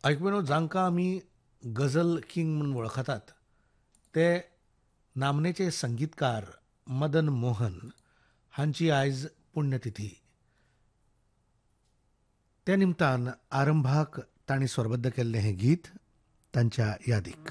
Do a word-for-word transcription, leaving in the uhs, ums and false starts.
आयकून जांकां आमी गझल किंग म्हणून वळखतात ते नामनेचे संगीतकार मदन मोहन हांची आयज पुण्यतिथी. त्या निमतान आरंभाक तांणी स्वरबद्ध केल्लें हें गीत तांच्या यादीक.